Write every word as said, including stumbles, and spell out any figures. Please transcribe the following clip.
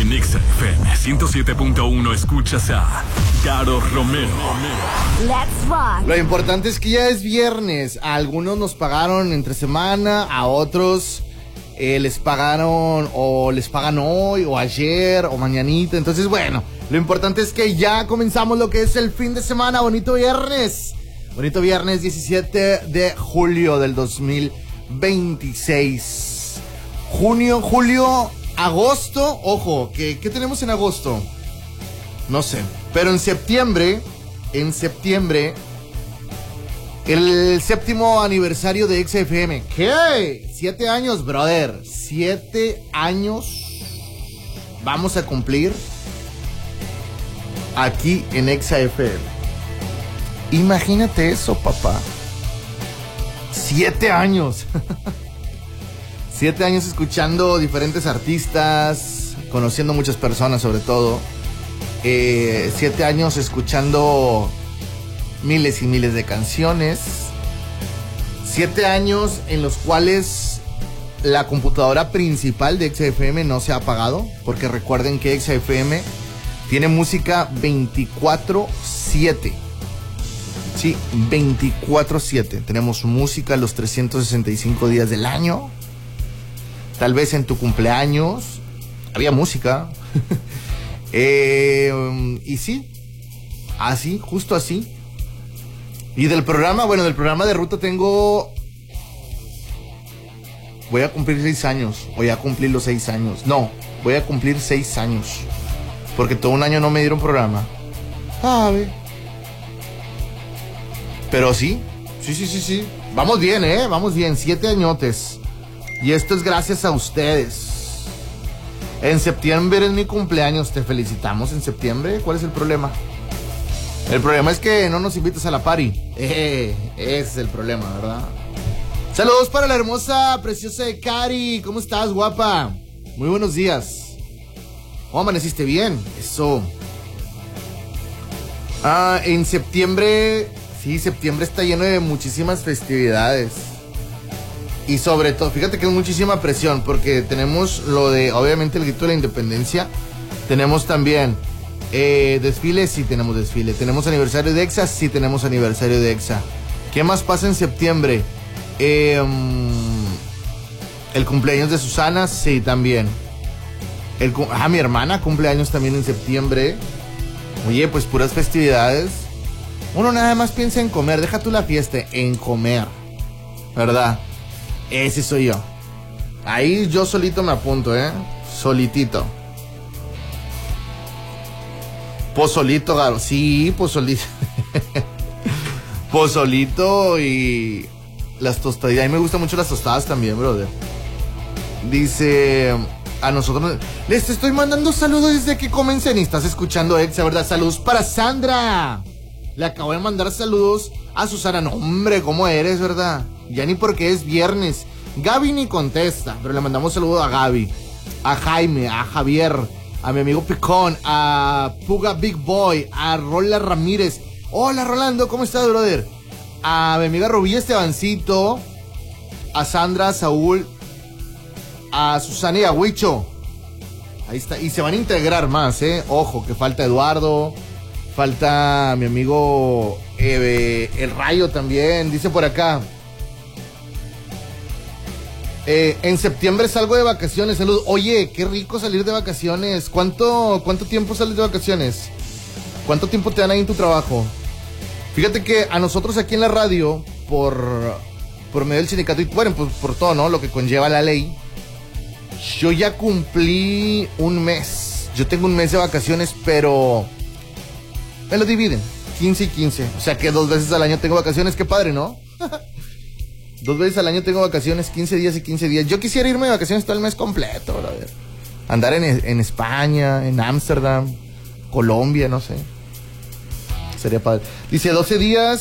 En Exa F M ciento siete punto uno escuchas a Caro Romero. Let's rock. Lo importante es que ya es viernes. A algunos nos pagaron entre semana, a otros eh, les pagaron o les pagan hoy o ayer o mañanita. Entonces, bueno, lo importante es que ya comenzamos lo que es el fin de semana. Bonito viernes. Bonito viernes diecisiete de julio del dos mil veintiséis. Junio, julio, agosto. Ojo, ¿qué, qué tenemos en agosto? No sé. Pero en septiembre, en septiembre, el séptimo aniversario de Exa F M. ¿Qué? Siete años, brother. Siete años vamos a cumplir aquí en Exa F M. Imagínate eso, papá. Siete años. Siete años escuchando diferentes artistas, conociendo muchas personas sobre todo. Eh, siete años escuchando miles y miles de canciones. Siete años en los cuales la computadora principal de Exa F M no se ha apagado. Porque recuerden que Exa F M tiene música veinticuatro siete. Sí, veinticuatro siete. Tenemos música los trescientos sesenta y cinco días del año. Tal vez en tu cumpleaños había música. eh, y sí, así, justo así. Y del programa, bueno, del programa de ruta tengo... Voy a cumplir seis años. Voy a cumplir los seis años. No, voy a cumplir seis años. Porque todo un año no me dieron programa. ¿Sabe? Pero sí, sí, sí, sí, sí. Vamos bien, ¿eh? Vamos bien, siete añotes. Y esto es gracias a ustedes. En septiembre es mi cumpleaños. Te felicitamos en septiembre. ¿Cuál es el problema? El problema es que no nos invitas a la party. Eh, ese es el problema, ¿verdad? Saludos para la hermosa, preciosa de Cari. ¿Cómo estás, guapa? Muy buenos días. ¿Cómo amaneciste? Bien. Eso. Ah, en septiembre... Sí, septiembre está lleno de muchísimas festividades. Y sobre todo, fíjate que es muchísima presión, porque tenemos lo de, obviamente, el grito de la independencia. Tenemos también eh, desfile, sí tenemos desfile. Tenemos aniversario de Exa, sí tenemos aniversario de Exa. ¿Qué más pasa en septiembre? Eh, el cumpleaños de Susana, sí, también. El, ah, mi hermana cumpleaños también en septiembre. Oye, pues puras festividades. Uno nada más piensa en comer, deja tú la fiesta, en comer, ¿verdad? Ese soy yo. Ahí yo solito me apunto, ¿eh? Solitito. Pozolito, Garo. Sí, pozolito. Pozolito y las tostaditas. A mí me gustan mucho las tostadas también, brother. Dice... A nosotros... Les estoy mandando saludos desde que comencen y estás escuchando Exa, ¿verdad? Saludos para Sandra. Le acabo de mandar saludos a Susana. No, hombre, ¿cómo eres, verdad? Ya ni porque es viernes. Gaby ni contesta, pero le mandamos saludos a Gaby, a Jaime, a Javier, a mi amigo Picón, a Puga Big Boy, a Rola Ramírez. Hola, Rolando, ¿cómo estás, brother? A mi amiga Rubí Estebancito, a Sandra, a Saúl, a Susana y a Huicho. Ahí está, y se van a integrar más, ¿eh? Ojo, que falta Eduardo... Falta mi amigo eh, El Rayo también. Dice por acá. Eh, en septiembre salgo de vacaciones. Saludos. Oye, qué rico salir de vacaciones. ¿Cuánto, cuánto tiempo sales de vacaciones? ¿Cuánto tiempo te dan ahí en tu trabajo? Fíjate que a nosotros aquí en la radio, por, por medio del sindicato, y bueno, pues por todo, ¿no? Lo que conlleva la ley. Yo ya cumplí un mes. Yo tengo un mes de vacaciones, pero... me lo dividen, quince y quince. O sea que dos veces al año tengo vacaciones. Qué padre, ¿no? Dos veces al año tengo vacaciones, quince días y quince días. Yo quisiera irme de vacaciones todo el mes completo, brother. Andar en, en España, en Ámsterdam, Colombia, no sé. Sería padre. Dice doce días